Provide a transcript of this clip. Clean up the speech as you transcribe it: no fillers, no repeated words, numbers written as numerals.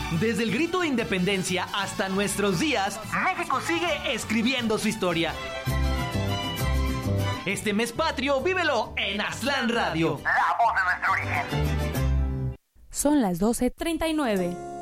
Desde el grito de independencia hasta nuestros días, México sigue escribiendo su historia. Este mes patrio, vívelo en Aztlán Radio. La voz de nuestro origen. Son las 12:39.